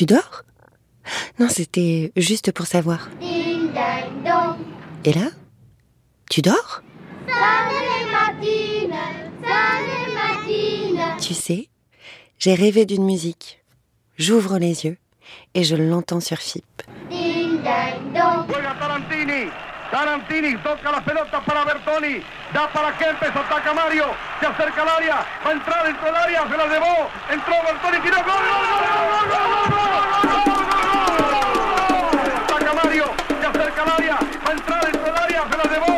Tu dors? Non, c'était juste pour savoir. Ding dang dong. Et là? Tu dors? Saturday matine, Saturday matine. Tu sais, j'ai rêvé d'une musique. J'ouvre les yeux et je l'entends sur FIP. Ding dang dong. Juega Tarantini toca la pelota para Bertoni, da para Kempes, ataca Mario, se acerca al área, va a entrar dentro del área, se la llevó, entró Bertoni, tiró, gol, ataca Mario, se acerca al área, va a entrar dentro del área, se la llevó.